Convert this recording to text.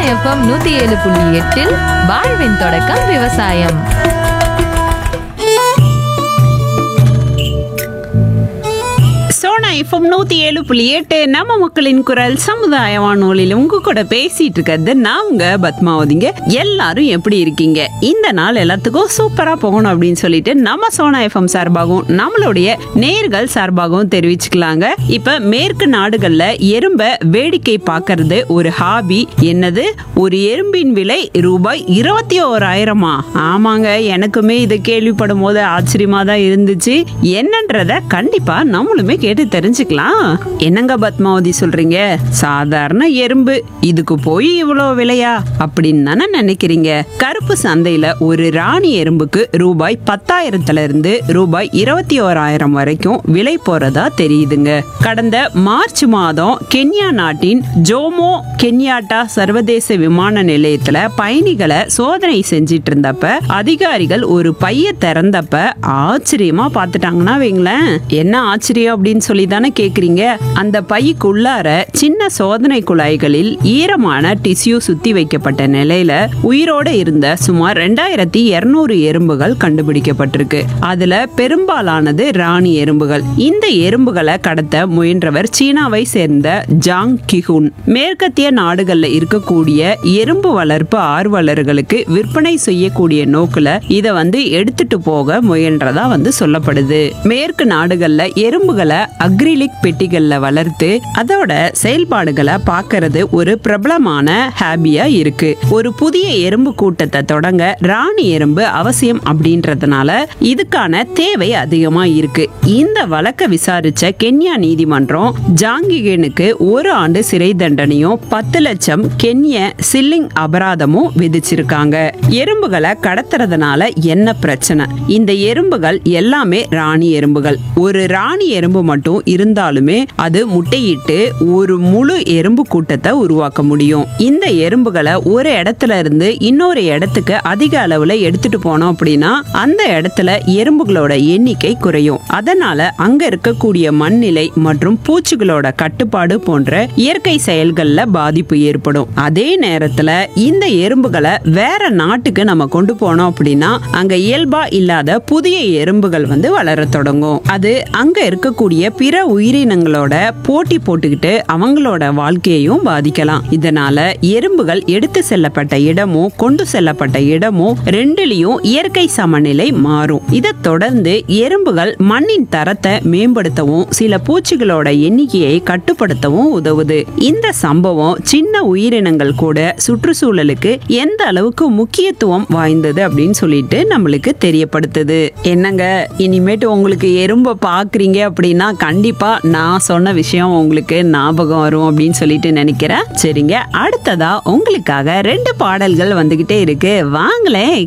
FM 107.8 வாழ்வின் தொடக்கம் விவசாயம். சோனா எஃப்எம் 107.8 நம்ம மக்களின் குரல் சமுதாய வானொலியில் உங்க கூட பேசிட்டு இருக்கிறது நான் உங்க பத்மாவதிங்க. எல்லாரும் எப்படி இருக்கீங்க? இந்த நாள் எல்லாத்துக்கும் சூப்பரா போகணும் அப்படின்னு சொல்லிட்டு நம்ம சோனா எஃப்எம் சார்பாகவும் நம்மளுடைய நேர்கள் சார்பாகவும் தெரிவிச்சுக்கலாங்க. இப்ப மேற்கு நாடுகள்ல எறும்ப வேடிக்கை பார்க்கறது ஒரு ஹாபி. என்னது, ஒரு எறும்பின் விலை ரூபாய் 21,000? ஆமாங்க, எனக்குமே இதை கேள்விப்படும் போது ஆச்சரியமா தான் இருந்துச்சு. என்னன்றத கண்டிப்பா நம்மளுமே கேட்டு தெரிஞ்சுக்கலாம். என்னங்க பத்மாவதி சொல்றீங்க, சாதாரண எறும்பு இதுக்கு போய் இவ்வளவு விலையா அப்படின்னு தானே நினைக்கிறீங்க? கருப்பு சந்தையில ஒரு ராணி எறும்புக்கு ரூபாய் 10,000 இருந்து ரூபாய் 21,000 வரைக்கும் விலை போறதா தெரியுதுங்க. கடந்த மார்ச் மாதம் கென்யா நாட்டின் ஜோமோ கென்யாட்டா சர்வதேச விமான நிலையத்துல பயணிகளை சோதனை செஞ்சிட்டு இருந்தப்ப அதிகாரிகள் ஒரு பைய திறந்தப்ப ஆச்சரியமா பார்த்துட்டாங்கன்னா வைங்களேன். என்ன ஆச்சரியம் அப்படின்னு சொல்லி தானே கேக்குறீங்க? அந்த பைக்குள்ளார சின்ன சோதனை குழாய்களில் ஈரமான டிஷ்யூ சுத்தி வைக்கப்பட்ட நிலையில உயிரோட இருந்த சுமார் 2,200 எறும்புகள் கண்டுபிடிக்கப்பட்டிருக்கு. அதுல பெரும்பாலானது ராணி எறும்புகள். இந்த எறும்புகளை கடத்த முயன்றவர் சீனாவை சேர்ந்த ஜாங் கிஹுன். மேற்கத்திய நாடுகள்ல இருக்கக்கூடிய எறும்பு வளர்ப்பு ஆர்வலர்களுக்கு விற்பனை செய்யக்கூடிய நோக்குல இத எடுத்துட்டு போக முயன்றதா சொல்லப்படுது. மேற்கு நாடுகள்ல எறும்புகளை அக்ரிலிக் பெட்டிகள்ல வளர்த்து அதோட செயல்பாடுகளை பார்க்கறது ஒரு பிரபலமான ஹாபியா இருக்கு. ஒரு புதிய எறும்பு கூட்டத்தை தொடங்க ராணி எறும்பு அவசியம் அப்படின்றதுனால இதுக்கான தேவை அதிகமா இருக்கு. இந்த வழக்க விசாரிச்ச கென்யா நீதிமன்றம் ஜாங்கிகனுக்கு 1 ஆண்டு சிறை தண்டனையும் 10 லட்சம் கென்ய சில்லிங் அபராதமும் விதிச்சிருக்காங்க. எறும்புகளை கடத்துறதுனால என்ன பிரச்சனை? இந்த எறும்புகள் எல்லாமே ராணி எறும்புகள். ஒரு ராணி எறும்பு மட்டும் இருந்தாலுமே அது முட்டையிட்டு ஒரு முழு எறும்பு கூட்டத்தை உருவாக்க முடியும். இந்த எறும்புகளை ஒரு இடத்துல இருந்து இன்னொரு இடத்துக்கு அதிக அளவுல எடுத்துட்டு போனோம் அப்படின்னா அந்த இடத்துல எறும்புகளோட எண்ணிக்கை குறையும். அதனால அங்க இருக்கக்கூடிய மண்ணிலை மற்றும் பூச்சிகளோட கட்டுப்பாடு போன்ற இயற்கை செயல்கள்ல பாதிப்பு ஏற்படும். அதே நேரத்துல இந்த எறும்புகளை வேற நாட்டுக்கு நம்ம கொண்டு போனோம் அப்படின்னா அங்க இயல்பா இல்லாத புதிய எறும்புகள் வளர தொடங்கும். அது அங்க இருக்கக்கூடிய பிற உயிரினங்களோட போட்டி போட்டுக்கிட்டு அவங்களோட வாழ்க்கையையும் பாதிக்கலாம். இதனால எறும்புகள் எடுத்து செல்லப்பட்ட இடமும் கொண்டு செல்லப்பட்ட இடமும் ரெண்டுலயும் இயற்கை சமநிலை மாறும். இதை தொடர்ந்து எறும்புகள் மண்ணின் தரத்தை மேம்படுத்தவும் சில பூச்சிகளோட எண்ணிக்கையை கட்டுப்படுத்தவும் உதவுது. இந்த சம்பவம் சின்ன உயிரினங்கள் கூட சுற்றுச்சூழலுக்கு எந்த அளவுக்கு முக்கியத்துவம் வாய்ந்தது அப்படின்னு சொல்லிட்டு நம்மளுக்கு தெரியப்படுத்துது. என்னங்க, இனிமேட்டு உங்களுக்கு எறும்பை பாக்குறீங்க அப்படின்னா கண்டிப்பா நான் சொன்ன விஷயம் உங்களுக்கு ஞாபகம் வரும் அப்படின்னு சொல்லிட்டு நினைக்கிறேன். சரிங்க, அடுத்ததா உங்களுக்காக 2 பாடல்கள் வந்துகிட்டே இருக்கு. வாங்களேன்